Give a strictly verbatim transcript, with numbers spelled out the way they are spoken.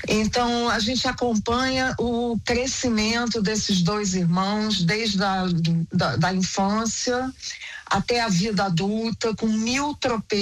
Então, a gente acompanha o crescimento desses dois irmãos desde a da, da infância até a vida adulta, com mil tropeços